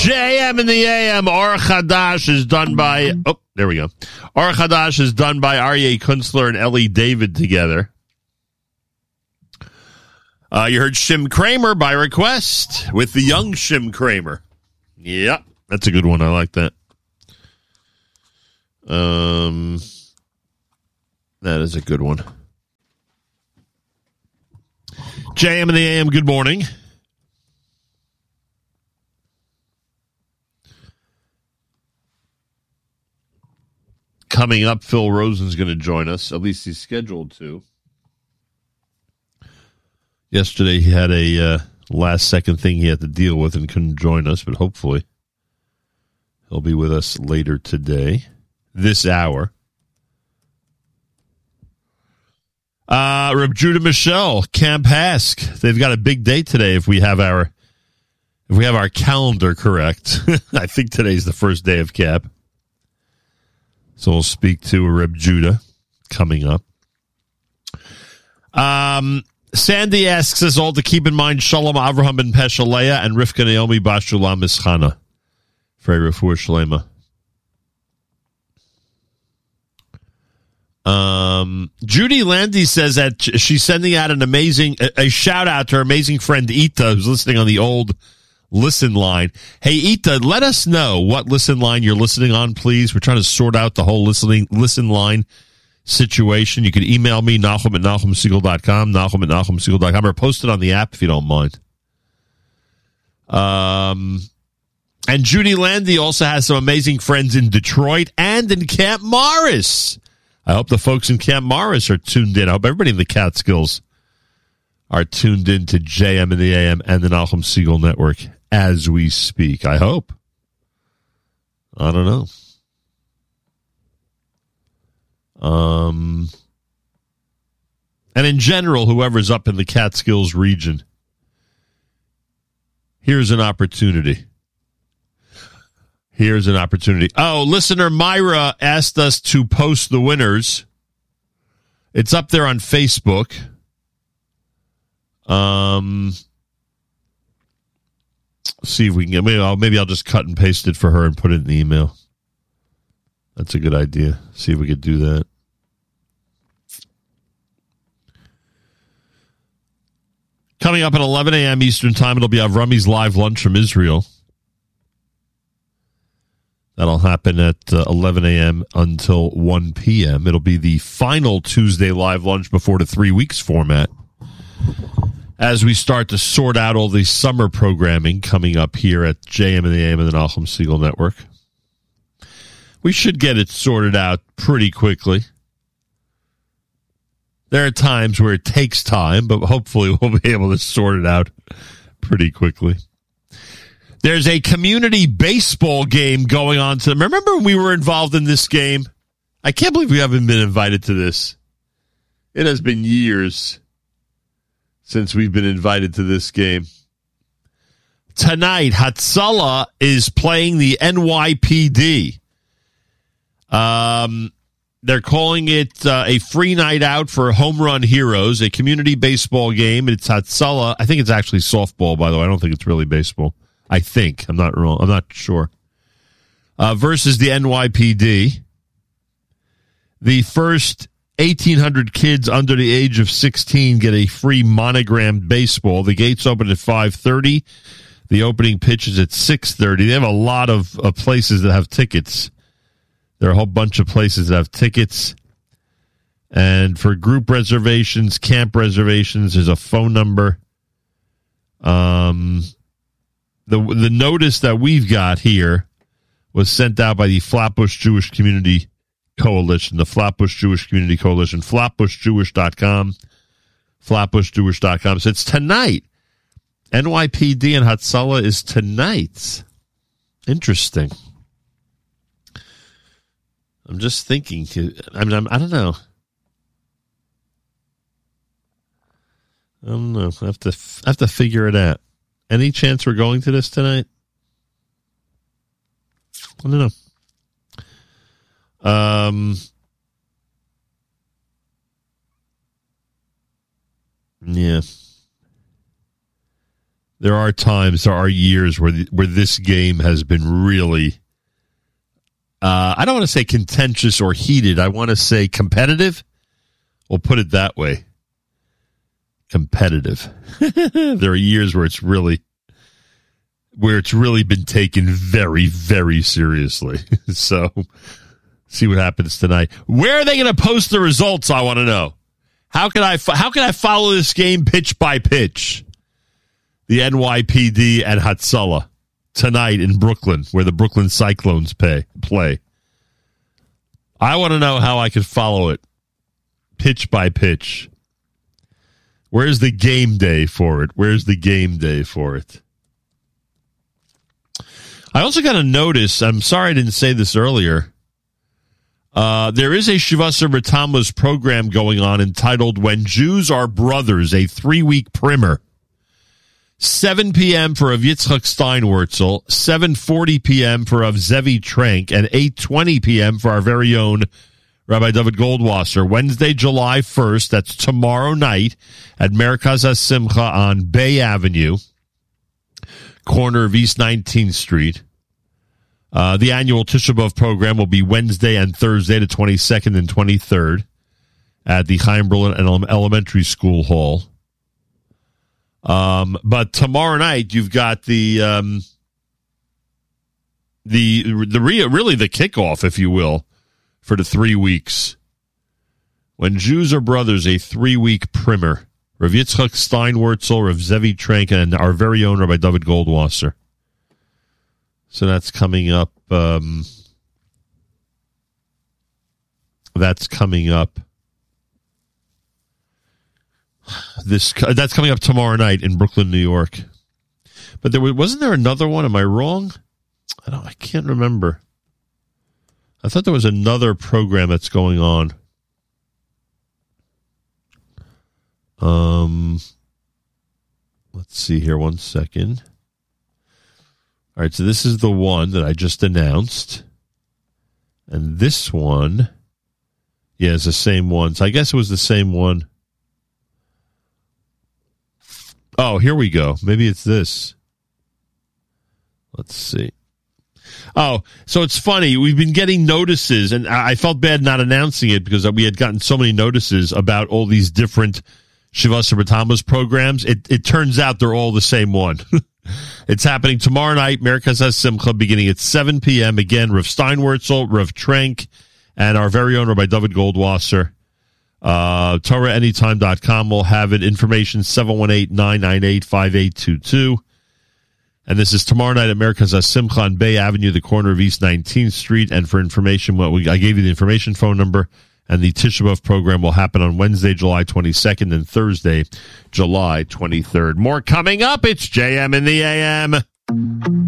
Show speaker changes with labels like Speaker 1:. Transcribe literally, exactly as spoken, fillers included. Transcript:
Speaker 1: J M in the A M. Or Chadash is done by, oh, there we go. Or Chadash is done by Aryeh Kunstler and Ellie David together. Uh, you heard Shim Kramer by request with the young Shim Kramer. Yeah, that's a good one. I like that. Um, that is a good one. J M in the A M, good morning. Coming up, Phil Rosen's going to join us. At least he's scheduled to. Yesterday, he had a uh, last-second thing he had to deal with and couldn't join us, but hopefully he'll be with us later today, this hour. Uh, Reb Judah Michelle, Camp Hask. They've got a big day today if we have our if we have our calendar correct. I think today's the first day of camp. So we'll speak to Reb Judah coming up. Um... Sandy asks us all to keep in mind Shalom Avraham ben Peshaleah and Rivka Naomi Bashulam Ischana. For Refuah Shlema. Um, Judy Landy says that she's sending out an amazing, a, a shout out to her amazing friend Ita, who's listening on the old listen line. Hey, Ita, let us know what listen line you're listening on, please. We're trying to sort out the whole listening listen line situation. You can email me, Nachum at Nachum Segal dot com, Nachum at Nachum Segal dot com, or post it on the app if you don't mind. Um, and Judy Landy also has some amazing friends in Detroit and in Camp Morris. I hope the folks in Camp Morris are tuned in. I hope everybody in the Catskills are tuned in to J M in the A M and the Nachum Segal Network as we speak. I hope. I don't know. Um, and in general, whoever's up in the Catskills region, here's an opportunity. Here's an opportunity. Oh, listener Myra asked us to post the winners. It's up there on Facebook. Um, see if we can get, maybe I'll, maybe I'll just cut and paste it for her and put it in the email. That's a good idea. See if we could do that. Coming up at eleven a.m. Eastern Time, it'll be Avrami's live lunch from Israel. That'll happen at uh, eleven a.m. until one p.m. It'll be the final Tuesday live lunch before the three weeks format, as we start to sort out all the summer programming coming up here at J M and the A M and the Nachum Segal Network. We should get it sorted out pretty quickly. There are times where it takes time, but hopefully we'll be able to sort it out pretty quickly. There's a community baseball game going on. To, remember when we were involved in this game? I can't believe we haven't been invited to this. It has been years since we've been invited to this game. Tonight, Hatzalah is playing the N Y P D. Um... They're calling it uh, a free night out for Home Run Heroes, a community baseball game. It's Hatzalah. I think it's actually softball, by the way. I don't think it's really baseball. I think. I'm not wrong. I'm not sure. Uh, versus the N Y P D. The first eighteen hundred kids under the age of sixteen get a free monogrammed baseball. The gates open at five thirty. The opening pitch is at six thirty. They have a lot of uh, places that have tickets. There are a whole bunch of places that have tickets. And for group reservations, camp reservations, there's a phone number. Um, the the notice that we've got here was sent out by the Flatbush Jewish Community Coalition, the Flatbush Jewish Community Coalition, flatbush jewish dot com, flatbush jewish dot com. So it's tonight. N Y P D and Hatzalah is tonight. Interesting. I'm just thinking. I mean, I'm, I don't know. I don't know. I have to I have to figure it out. Any chance we're going to this tonight? I don't know. Um. Yeah. there are times, there are years where the, where this game has been really, uh, I don't want to say contentious or heated. I want to say competitive. We'll put it that way. Competitive. There are years where it's really, where it's really been taken very, very seriously. So, see what happens tonight. Where are they going to post the results? I want to know. How can I how can I follow this game pitch by pitch? The N Y P D at Hatzalah tonight in Brooklyn, where the Brooklyn Cyclones pay, play. I want to know how I can follow it pitch by pitch. Where's the game day for it? Where's the game day for it? I also got a notice. I'm sorry I didn't say this earlier. Uh, there is a Shivasar B'Tammuz program going on entitled When Jews Are Brothers, a three-week primer. seven p.m. for Rav Yitzchak Steinwurzel, seven forty p.m. for Rav Zevi Trenk, and eight twenty p.m. for our very own Rabbi David Goldwasser. Wednesday, July first, that's tomorrow night, at Merkaz HaSimcha on Bay Avenue, corner of East nineteenth Street. Uh, the annual Tisha B'Av program will be Wednesday and Thursday, the twenty-second and twenty-third, at the Chaim Berlin Elementary School Hall. Um, but tomorrow night, you've got the um, the the really the kickoff, if you will, for the three weeks. When Jews Are Brothers, a three-week primer. Rav Yitzchak Steinwurzel, Rav Zevi Trenk, and our very own Rabbi David Goldwasser. So that's coming up. Um, that's coming up. This that's coming up tomorrow night in Brooklyn, New York. But there was, wasn't there another one? Am I wrong? I don't. I can't remember. I thought there was another program that's going on. Um, let's see here. One second. All right, so this is the one that I just announced. And this one, yeah, is the same one. So I guess it was the same one. Oh, here we go. Maybe it's this. Let's see. Oh, so it's funny. We've been getting notices, and I felt bad not announcing it because we had gotten so many notices about all these different Shivasar B'Tammuz programs. It, it turns out they're all the same one. It's happening tomorrow night, Merkaz HaSimcha, beginning at seven p.m. Again, Rav Steinwurzel, Rav Trenk, and our very own Rabbi David Goldwasser. Uh, Torah Anytime dot com will have it. Information seven one eight, nine nine eight, five eight two two. And this is tomorrow night at Merkaz HaSimcha on Bay Avenue, the corner of East nineteenth Street. And for information, well, we, I gave you the information phone number. And the Tisha B'Av program will happen on Wednesday, July twenty-second, and Thursday, July twenty-third. More coming up. It's J M in the A M.